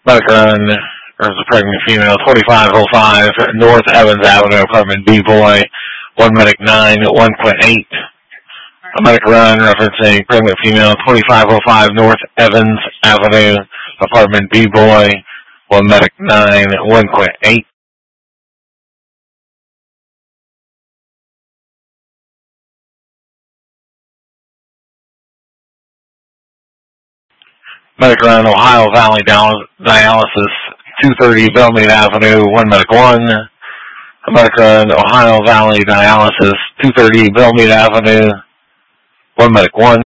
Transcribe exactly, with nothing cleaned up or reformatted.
Medic Run, there's a pregnant female, twenty-five oh five North Evans Avenue, apartment B Boy, one Medic nine, one point eight. A Medic Run referencing pregnant female, twenty-five oh five North Evans Avenue, apartment B Boy, one Medic nine, one point eight. Medic Run, Ohio Valley Dialysis, two thirty Belmead Avenue, one Medic one. Medic Run, Ohio Valley Dialysis, two thirty Belmead Avenue, one Medic one.